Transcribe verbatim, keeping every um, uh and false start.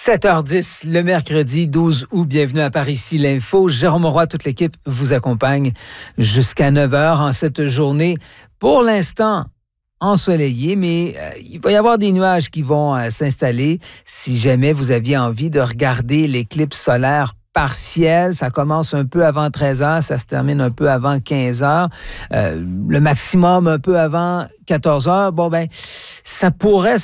sept heures dix, le mercredi douze août. Bienvenue à Par ici l'info. Jérôme Roy, toute l'équipe vous accompagne jusqu'à neuf heures en cette journée. Pour l'instant, ensoleillé, mais euh, il va y avoir des nuages qui vont euh, s'installer. Si jamais vous aviez envie de regarder l'éclipse solaire partielle, ça commence un peu avant treize heures, ça se termine un peu avant quinze heures, euh, le maximum un peu avant quatorze heures. Bon, ben, ça pourrait